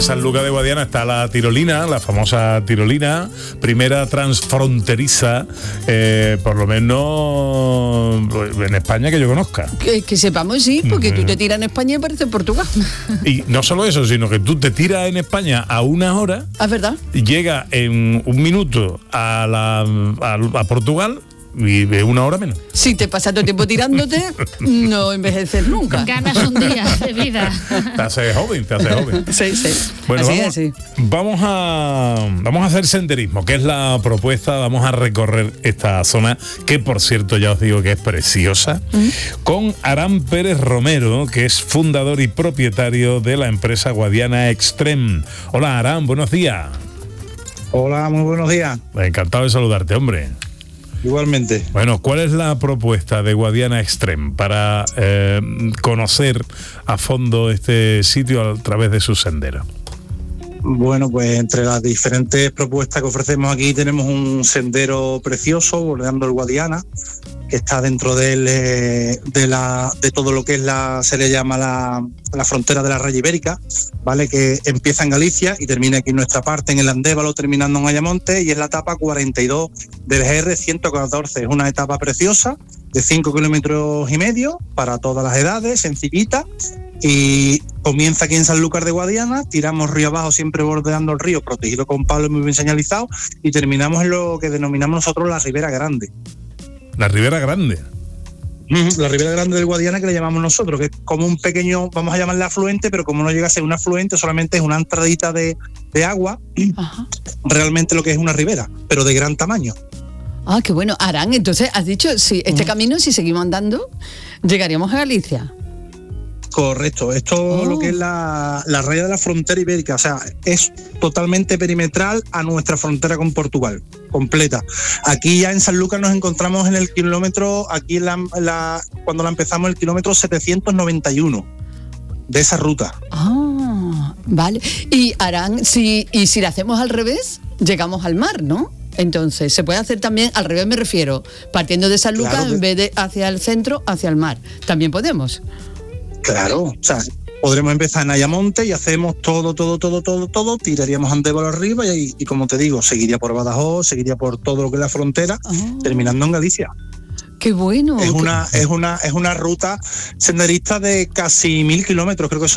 en Sanlúcar de Guadiana está la tirolina, la famosa tirolina, primera transfronteriza, por lo menos en España que yo conozca. Que sepamos, sí, porque tú te tiras en España y parece Portugal. Y no solo eso, sino que tú te tiras en España a 1 hora, ¿Es verdad? llega en 1 minuto a Portugal y de 1 hora menos. Si te pasas todo el tiempo tirándote, no envejeces nunca. Ganas un día de vida. Te hace joven. Sí. Bueno, así. vamos a hacer senderismo, que es la propuesta. Vamos a recorrer esta zona, que por cierto ya os digo que es preciosa, con Aram Pérez Romero, que es fundador y propietario de la empresa Guadiana Extreme. Hola Aram, buenos días. Hola, muy buenos días. Encantado de saludarte, hombre. Igualmente. Bueno, ¿cuál es la propuesta de Guadiana Extreme para conocer a fondo este sitio a través de sus senderos? Bueno, pues entre las diferentes propuestas que ofrecemos aquí tenemos un sendero precioso bordeando el Guadiana, que está dentro de todo lo que es se le llama la frontera de la raya ibérica, ¿vale? Que empieza en Galicia y termina aquí en nuestra parte, en el Andévalo, terminando en Ayamonte, y es la etapa 42 del GR114. Es una etapa preciosa de 5,5 kilómetros para todas las edades, sencillita, y comienza aquí en Sanlúcar de Guadiana, tiramos río abajo, siempre bordeando el río, protegido con palos muy bien señalizados, y terminamos en lo que denominamos nosotros la Ribera Grande. La Ribera Grande. La Ribera Grande del Guadiana, que le llamamos nosotros, que es como un pequeño, vamos a llamarle afluente, pero como no llega a ser un afluente, solamente es una entradita de agua. Ajá. Realmente lo que es una ribera, pero de gran tamaño. Ah, qué bueno. Arán, entonces has dicho, si este camino, si seguimos andando, llegaríamos a Galicia. Correcto, esto lo que es la raya de la frontera ibérica, o sea, es totalmente perimetral a nuestra frontera con Portugal, completa. Aquí ya en Sanlúcar nos encontramos en el kilómetro, aquí cuando la empezamos, el kilómetro 791 de esa ruta. Ah, vale. Y Arán, si la hacemos al revés, llegamos al mar, ¿no? Entonces, se puede hacer también, al revés me refiero, partiendo de Sanlúcar, claro, en vez de hacia el centro, hacia el mar. También podemos. Claro, o sea, podremos empezar en Ayamonte y hacemos todo, tiraríamos Andévalo arriba y como te digo, seguiría por Badajoz, seguiría por todo lo que es la frontera, terminando en Galicia. ¡Qué bueno! Es una ruta senderista de casi 1.000 kilómetros, creo que son